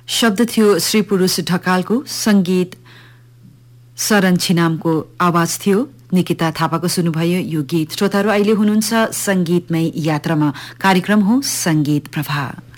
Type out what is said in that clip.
शब्द थियो श्री पुरुष ढकालको, संगीत शरण छिनामको आवाज थियो। निकिता थापाको सुन्नुभयो यो गीत। श्रोताहरू अहिले हुनुहुन्छ संगीतमय यात्रामा। कार्यक्रम हो संगीत प्रभा।